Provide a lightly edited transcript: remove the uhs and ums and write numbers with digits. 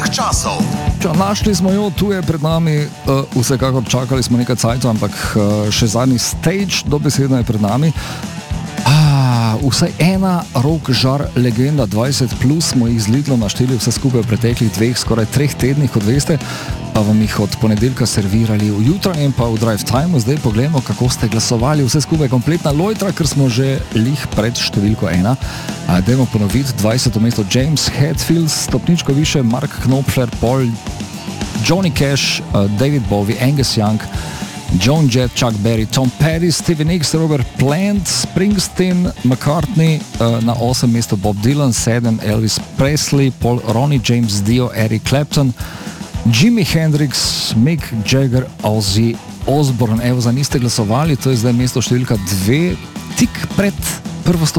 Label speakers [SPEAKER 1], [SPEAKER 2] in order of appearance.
[SPEAKER 1] časov.
[SPEAKER 2] Našli smo jo, tu je pred nami, vsekakor čakali smo nekaj cajtov, ampak še zadnji stage dobesedno je pred nami. Vsaj ena rock žar legenda 20 plus smo jih z Lidlom našteli vse skupaj v preteklih skoraj 3 tednih, kot veste, pa vam jih od ponedeljka servirali v jutranjem pa v drive time. Zdaj pogledamo, kako ste glasovali, vse skupaj kompletna lojtra, ker smo že lih pred številko 1. Dajmo ponoviti, 20. mesto James Hetfield, stopničko više Mark Knopfler, Paul, Johnny Cash, David Bowie, Angus Young, Joan Jett, Chuck Berry, Tom Petty, Stevie Nicks, Robert Plant, Springsteen, McCartney, na 8. mesto Bob Dylan, 7. Elvis Presley, Paul, Ronnie James Dio, Eric Clapton, Jimi Hendrix, Mick Jagger, Ozzy Osbourne. Evo, za niste glasovali, to je zdaj mesto številka 2, tik pred prvo stopničko.